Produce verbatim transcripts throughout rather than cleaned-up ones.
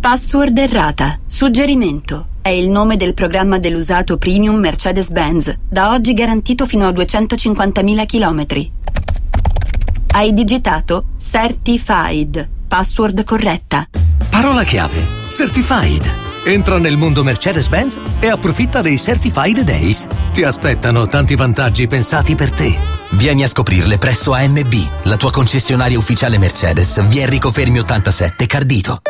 Password errata. Suggerimento. È il nome del programma dell'usato premium Mercedes-Benz, da oggi garantito fino a duecentocinquantamila chilometri. Hai digitato Certified. Password corretta. Parola chiave: Certified. Entra nel mondo Mercedes-Benz e approfitta dei Certified Days. Ti aspettano tanti vantaggi pensati per te. Vieni a scoprirle presso A M B, la tua concessionaria ufficiale Mercedes, via Enrico Fermi ottantasette, Cardito.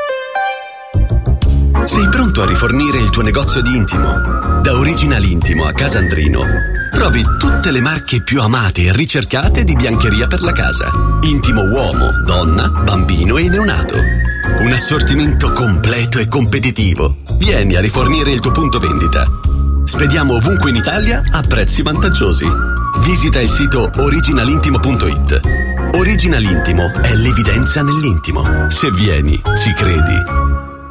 Sei pronto a rifornire il tuo negozio di intimo? Da Original Intimo a Casandrino trovi tutte le marche più amate e ricercate di biancheria per la casa. Intimo uomo, donna, bambino e neonato. Un assortimento completo e competitivo. Vieni a rifornire il tuo punto vendita. Spediamo ovunque in Italia a prezzi vantaggiosi. Visita il sito originalintimo punto it. Original Intimo è l'evidenza nell'intimo. Se vieni, ci credi.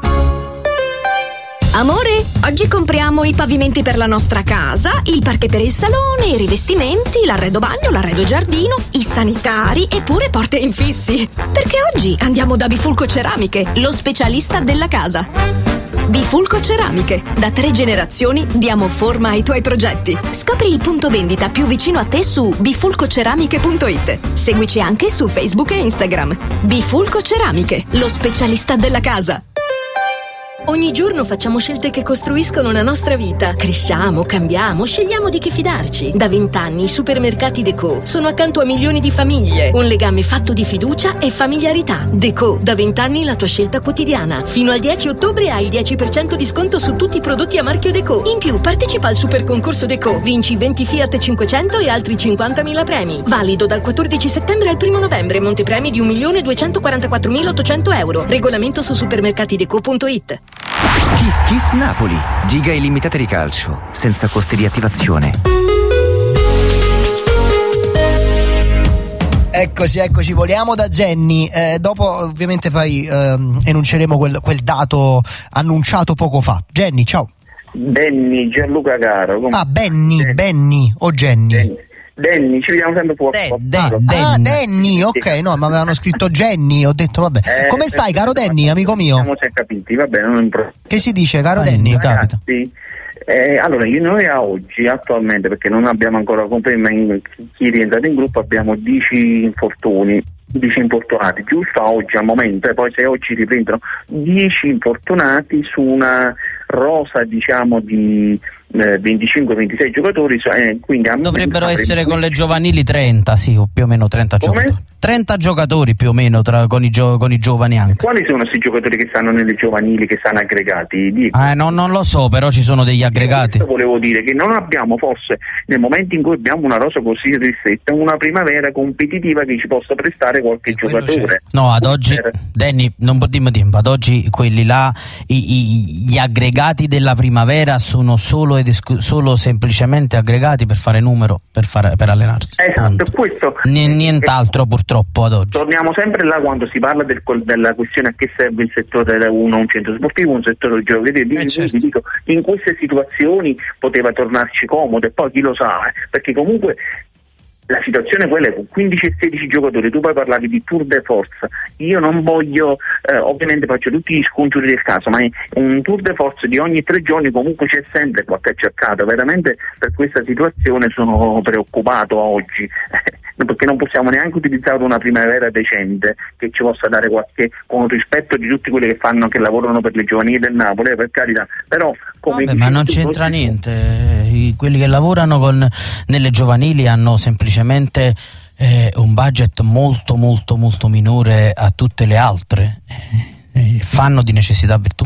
Amore, oggi compriamo i pavimenti per la nostra casa, il parquet per il salone, i rivestimenti, l'arredo bagno, l'arredo giardino, i sanitari e pure porte infissi. Perché oggi andiamo da Bifulco Ceramiche, lo specialista della casa. Bifulco Ceramiche. Da tre generazioni diamo forma ai tuoi progetti. Scopri il punto vendita più vicino a te su bifulcoceramiche punto it. Seguici anche su Facebook e Instagram. Bifulco Ceramiche, lo specialista della casa. Ogni giorno facciamo scelte che costruiscono la nostra vita. Cresciamo, cambiamo, scegliamo di che fidarci. Da vent'anni i supermercati Deco sono accanto a milioni di famiglie. Un legame fatto di fiducia e familiarità. Deco, da vent'anni la tua scelta quotidiana. Fino al dieci ottobre hai il dieci per cento di sconto su tutti i prodotti a marchio Deco. In più, partecipa al super concorso Deco. Vinci venti Fiat cinquecento e altri cinquantamila premi. Valido dal quattordici settembre al primo novembre. Montepremi di un milione duecentoquarantaquattromilaottocento euro. Regolamento su supermercatideco punto it. Kiss Kiss Napoli, giga illimitate di calcio, senza costi di attivazione. Eccoci, eccoci, voliamo da Jenny. Eh, dopo ovviamente poi ehm, enunceremo quel, quel dato annunciato poco fa. Jenny, ciao. Benny, Gianluca Caro. Ah, Benny, Benny, Benny o Jenny? Benny. Danny, ci vediamo sempre fuori. De, de, ah, Danny, ok, no, ma avevano scritto Jenny, ho detto vabbè. Eh, Come stai, caro Danny, amico mio? Siamo già capiti, va bene, non impro- Che si dice, caro ah, Danny? Ragazzi, eh, allora, io, noi a oggi, attualmente, perché non abbiamo ancora conferma in chi è rientrato in gruppo, abbiamo dieci infortuni, dieci infortunati, giusto a oggi, al momento, e poi se oggi riprendono dieci infortunati su una rosa, diciamo, di eh, venticinque ventisei giocatori, eh, quindi dovrebbero essere con le giovanili trenta, sì, o più o meno trenta Come? giocatori. trenta giocatori più o meno tra, con, i gio, con i giovani anche. Quali sono questi giocatori che stanno nelle giovanili, che stanno aggregati? Dico. Eh, no, non lo so, però ci sono degli aggregati. Io volevo dire che non abbiamo forse, nel momento in cui abbiamo una rosa così ristretta, una primavera competitiva che ci possa prestare qualche giocatore. C'è. No, ad oggi, per... Danny, non dimmi tempo, ad oggi quelli là, i, i, gli aggregati della primavera sono solo ed esclu- solo semplicemente aggregati per fare numero, per, fare, per allenarsi. Esatto, questo N- nient'altro purtroppo. Troppo ad oggi. Torniamo sempre là quando si parla del, della questione a che serve il settore uno, un centro sportivo, un settore di gioco. Eh, certo. Vi dico, in queste situazioni poteva tornarci comodo e poi chi lo sa, eh, perché comunque la situazione è quella, con quindici e sedici giocatori, tu poi parlavi di tour de force, io non voglio, eh, ovviamente faccio tutti gli scongiuri del caso, ma un tour de force di ogni tre giorni comunque c'è sempre qualche accercato, veramente per questa situazione sono preoccupato oggi, perché non possiamo neanche utilizzare una primavera decente che ci possa dare qualche, con rispetto di tutti quelli che fanno, che lavorano per le giovanili del Napoli, eh, per carità, però come Vabbè, ma non c'entra tutti... niente, I, quelli che lavorano con, nelle giovanili hanno semplicemente eh, un budget molto molto molto minore a tutte le altre, eh, eh, fanno di necessità virtù.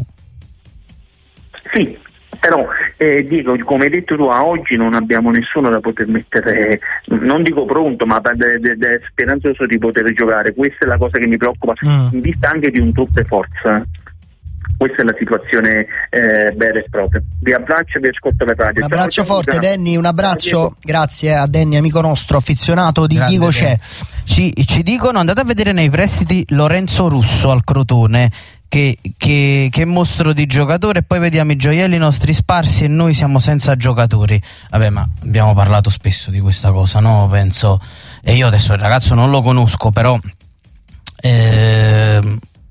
Sì, però eh, dico, come hai detto tu, a oggi non abbiamo nessuno da poter mettere, non dico pronto, ma de, de, de speranzoso di poter giocare. Questa è la cosa che mi preoccupa, mm. in vista anche di un tour de forza. Questa è la situazione eh, vera e propria. Vi abbraccio e vi ascolto la radio. Un abbraccio Ciao, forte Danny, un abbraccio, grazie a Danny, amico nostro, affezionato di Diego C'è. Ci, ci dicono, andate a vedere nei prestiti Lorenzo Russo al Crotone, Che, che, che mostro di giocatore, e poi vediamo i gioielli nostri sparsi e noi siamo senza giocatori. Vabbè, ma abbiamo parlato spesso di questa cosa, no? Penso, e io adesso il ragazzo non lo conosco, però eh,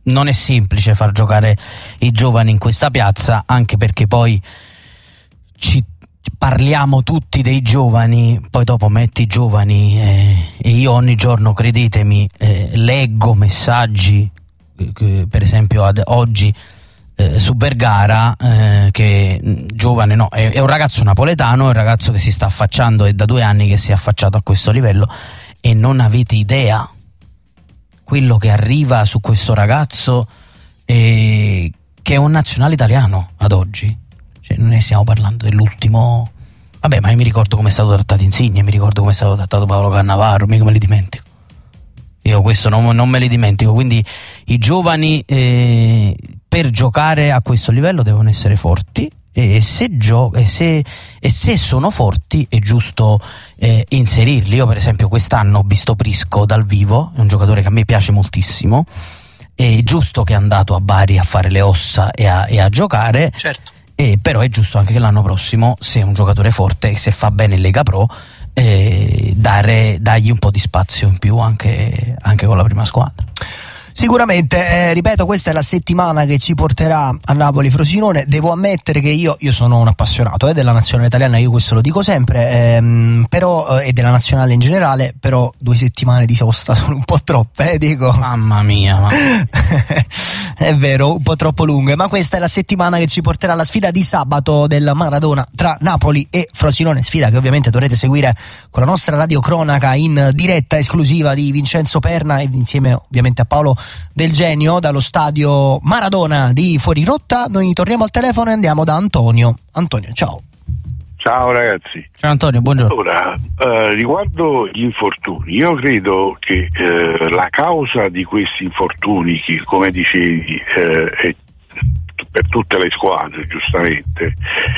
non è semplice far giocare i giovani in questa piazza, anche perché poi ci parliamo tutti dei giovani, poi dopo metti i giovani eh, e io ogni giorno, credetemi, eh, leggo messaggi eh, che, per esempio ad oggi eh, su Vergara eh, che giovane no, è, è un ragazzo napoletano, è un ragazzo che si sta affacciando, è da due anni che si è affacciato a questo livello, e non avete idea quello che arriva su questo ragazzo, eh, che è un nazionale italiano ad oggi. Cioè, non ne stiamo parlando dell'ultimo, vabbè, ma io mi ricordo come è stato trattato Insigne, mi ricordo come è stato trattato Paolo Cannavaro, mica me li dimentico, io questo non, non me li dimentico. Quindi i giovani eh, per giocare a questo livello devono essere forti, e se, gio- e se, e se sono forti è giusto eh, inserirli. Io per esempio quest'anno ho visto Prisco dal vivo, è un giocatore che a me piace moltissimo, è giusto che è andato a Bari a fare le ossa e a, e a giocare, certo. Eh, però è giusto anche che l'anno prossimo, se è un giocatore forte e se fa bene in Lega Pro, eh, dare, dargli un po' di spazio in più anche, anche con la prima squadra. Sicuramente, eh, ripeto, questa è la settimana che ci porterà a Napoli-Frosinone. Devo ammettere che io, io sono un appassionato eh, della nazionale italiana, io questo lo dico sempre, ehm, però eh, e della nazionale in generale, però due settimane di sosta sono un po' troppe, eh, dico. Mamma mia, mamma. È vero, un po' troppo lunghe, ma questa è la settimana che ci porterà alla sfida di sabato del Maradona tra Napoli e Frosinone, sfida che ovviamente dovrete seguire con la nostra radiocronaca in diretta esclusiva di Vincenzo Perna e insieme ovviamente a Paolo Del Genio dallo stadio Maradona di Fuorirotta. Noi torniamo al telefono e andiamo da Antonio. Antonio, ciao. Ciao ragazzi. Ciao Antonio, buongiorno. Allora, eh, riguardo gli infortuni, io credo che eh, la causa di questi infortuni, che come dicevi eh, è per tutte le squadre giustamente,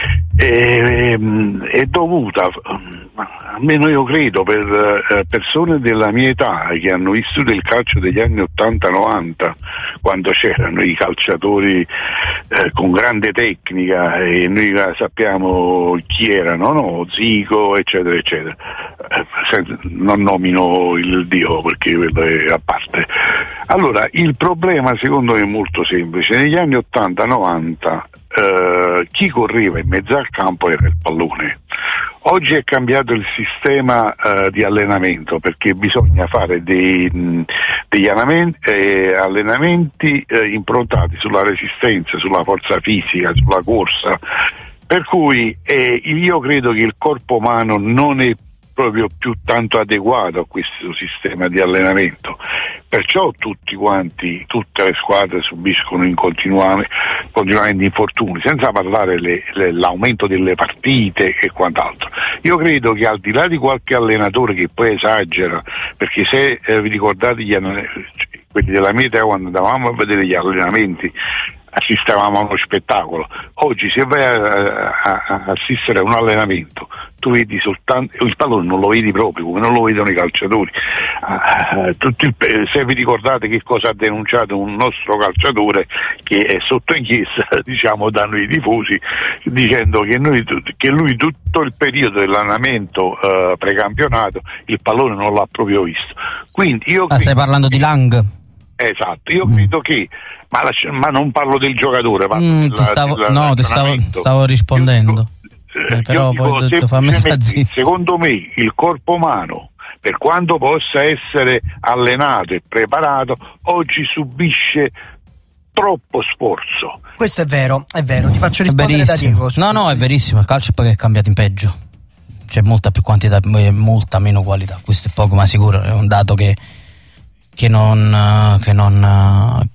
è, è dovuta, almeno io credo, per eh, persone della mia età che hanno vissuto il calcio degli anni ottanta novanta, quando c'erano i calciatori eh, con grande tecnica, e noi sappiamo chi erano, no? Zico, eccetera eccetera. Eh, non nomino il Dio perché quello è a parte. Allora, il problema secondo me è molto semplice. Negli anni ottanta novanta eh, chi correva in mezzo al campo era il pallone. Oggi è cambiato il sistema eh, di allenamento, perché bisogna fare dei, mh, degli allenamenti, eh, allenamenti eh, improntati sulla resistenza, sulla forza fisica, sulla corsa, per cui eh, io credo che il corpo umano non è proprio più tanto adeguato a questo sistema di allenamento, perciò tutti quanti, tutte le squadre subiscono in continuamente, continuamente infortuni, senza parlare le, le, l'aumento delle partite e quant'altro. Io credo che al di là di qualche allenatore che poi esagera, perché se eh, vi ricordate gli quelli della mia età, quando andavamo a vedere gli allenamenti assistevamo a uno spettacolo. Oggi se vai a, a, a assistere a un allenamento tu vedi soltanto il pallone, non lo vedi proprio, come non lo vedono i calciatori. Uh, tutto il, se vi ricordate che cosa ha denunciato un nostro calciatore che è sotto inchiesta, diciamo, da noi tifosi, dicendo che, noi, che lui tutto il periodo dell'allenamento uh, precampionato il pallone non l'ha proprio visto. Quindi io ah, stai parlando di Lang? Esatto, io mm. credo che, ma, la, ma non parlo del giocatore, parlo mm, della, stavo, della, no, ti stavo, stavo rispondendo. Io, eh, però io poi ho detto, fammi stare zitto. Secondo me il corpo umano, per quanto possa essere allenato e preparato, oggi subisce troppo sforzo. Questo è vero, è vero, ti faccio rispondere da Diego. No, no, è verissimo, il calcio poi è cambiato in peggio. C'è molta più quantità e molta meno qualità, questo è poco ma sicuro, è un dato che che non che non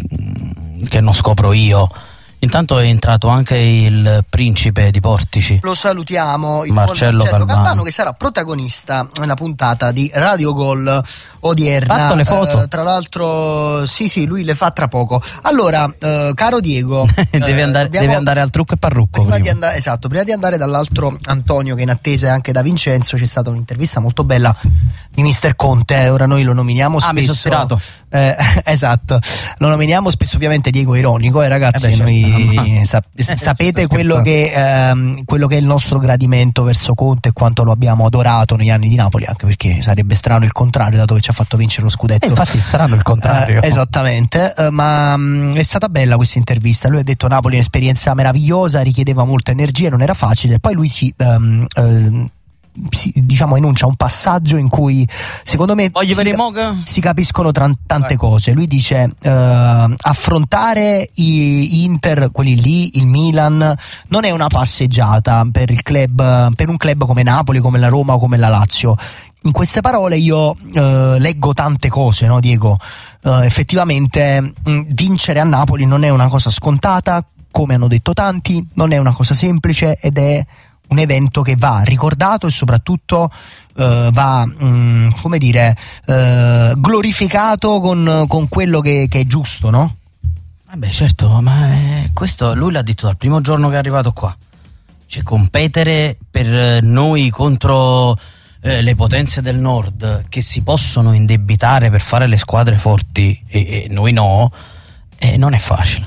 che non scopro io. Intanto è entrato anche il principe di Portici. Lo salutiamo, il Marcello, Marcello Calvano. Calvano, che sarà protagonista nella puntata di Radio Gol odierna. Fatto le foto. Eh, tra l'altro, sì, sì, lui le fa tra poco. Allora, eh, caro Diego, deve, eh, andare, dobbiamo... deve andare al trucco e parrucco. Prima prima. Di andare, esatto, prima di andare dall'altro Antonio, che è in attesa anche da Vincenzo, c'è stata un'intervista molto bella di mister Conte. Ora noi lo nominiamo spesso. Ah, mi sono ispirato. Eh, esatto, lo nominiamo spesso, ovviamente Diego è ironico, eh, ragazzi, eh beh, noi Quindi sap- sapete quello che, ehm, quello che è il nostro gradimento verso Conte e quanto lo abbiamo adorato negli anni di Napoli, anche perché sarebbe strano il contrario, dato che ci ha fatto vincere lo scudetto. E infatti strano il contrario. Eh, esattamente, eh, ma mh, è stata bella questa intervista. Lui ha detto Napoli è un'esperienza meravigliosa, richiedeva molta energia, non era facile. Poi lui si... Um, um, Si, diciamo enuncia un passaggio in cui secondo me si, si capiscono tra, tante Vai. cose. Lui dice uh, affrontare i Inter, quelli lì, il Milan non è una passeggiata per il club, per un club come Napoli, come la Roma o come la Lazio. In queste parole io uh, leggo tante cose, no Diego? Uh, effettivamente mh, vincere a Napoli non è una cosa scontata, come hanno detto tanti, non è una cosa semplice ed è un evento che va ricordato e soprattutto uh, va, um, come dire, uh, glorificato con, con quello che, che è giusto, no? Vabbè, certo, ma è questo lui l'ha detto dal primo giorno che è arrivato qua. Cioè, competere per noi contro eh, le potenze del nord che si possono indebitare per fare le squadre forti e, e noi no, eh, non è facile.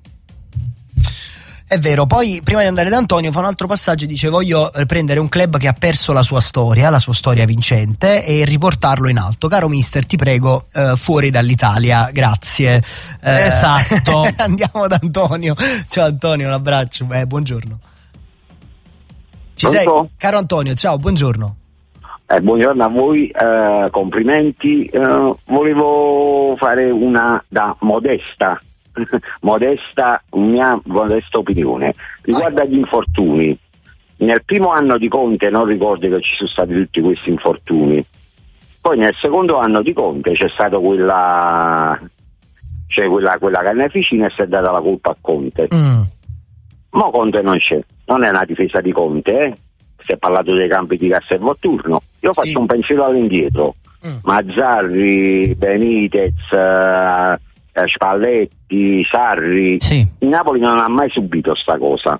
È vero, poi prima di andare da Antonio fa un altro passaggio e dice voglio prendere un club che ha perso la sua storia, la sua storia vincente e riportarlo in alto. Caro mister, ti prego, eh, fuori dall'Italia, grazie. Eh, esatto. Andiamo da Antonio. Ciao Antonio, un abbraccio, beh, buongiorno. Ci Pronto? sei? Caro Antonio, ciao, buongiorno. Eh, buongiorno a voi, eh, complimenti. Eh, volevo fare una da modesta modesta mia modesta opinione riguardo agli infortuni. Nel primo anno di Conte non ricordo che ci sono stati tutti questi infortuni, poi nel secondo anno di Conte c'è stata quella cioè quella, quella carneficina e si è data la colpa a Conte. mm. Ma Conte non c'è, non è una difesa di Conte, eh? Si è parlato dei campi di Castelvolturno, io faccio sì. un pensiero all'indietro. mm. Mazzarri, Benitez, uh, Spalletti, Sarri, sì. il Napoli non ha mai subito sta cosa.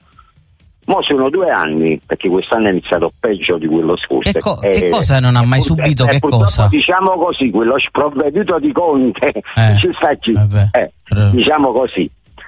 Mo sono due anni, perché quest'anno è iniziato peggio di quello scorso. Che, co- eh, che cosa non ha mai pur- subito? Eh, che cosa? Diciamo così, quello sprovveduto di Conte eh, ci sta qui. Eh, diciamo così.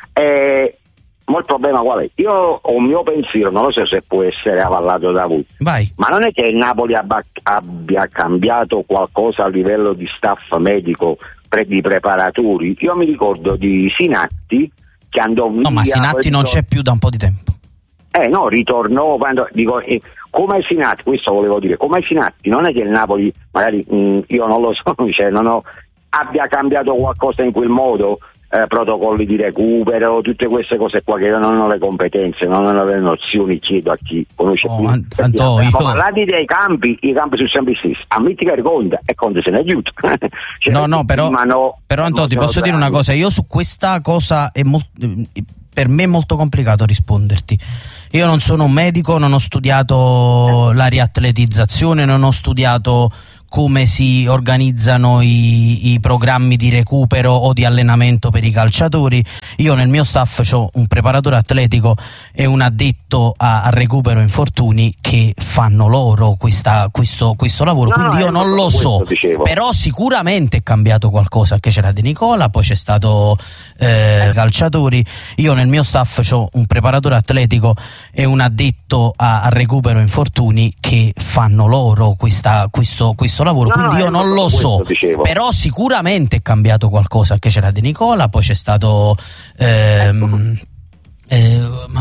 Eh, ma il problema qual è? Io ho un mio pensiero, non lo so se può essere avallato da voi. Vai. Ma non è che il Napoli abbia, abbia cambiato qualcosa a livello di staff medico, di preparatori. Io mi ricordo di Sinatti che andò via. No, ma Sinatti non c'è più da un po' di tempo. Eh no, ritornò quando dico eh, come Sinatti, questo volevo dire, come Sinatti, non è che il Napoli magari mh, io non lo so, cioè non ho, abbia cambiato qualcosa in quel modo, eh, protocolli di recupero, tutte queste cose qua che non hanno le competenze, non hanno le nozioni, chiedo a chi conosce oh, più. Ant- Antonio, ma parlati dei campi, i campi sono sempre gli stessi, ammetti che Conte e Conte se ne aiuta. Cioè, no, no, però, no, però Antonio ti posso dire una cosa, io su questa cosa è molto, per me è molto complicato risponderti. Io non sono un medico, non ho studiato la riatletizzazione, non ho studiato come si organizzano i, i programmi di recupero o di allenamento per i calciatori. Io nel mio staff ho un preparatore atletico e un addetto a, a recupero infortuni che fanno loro questa, questo, questo lavoro, no, quindi io non lo so, però sicuramente è cambiato qualcosa, che c'era De Nicola, poi c'è stato eh, calciatori. Io nel mio staff ho un preparatore atletico e un addetto a, a recupero infortuni che fanno loro questa, questo, questo lavoro, no, quindi io non lo so, però sicuramente è cambiato qualcosa, che c'era De Nicola, poi c'è stato ehm, eh,